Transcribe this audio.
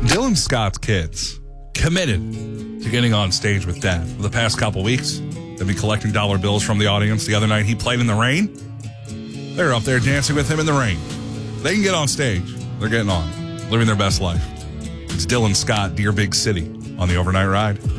Dylan Scott's kids committed to getting on stage with Dad for the past couple weeks. They've been collecting dollar bills from the audience. The other night he played in the rain. They're up there dancing with him in the rain. They can get on stage. They're getting on, living their best life. It's Dylan Scott, Dear Big City, on the Overnight Ride.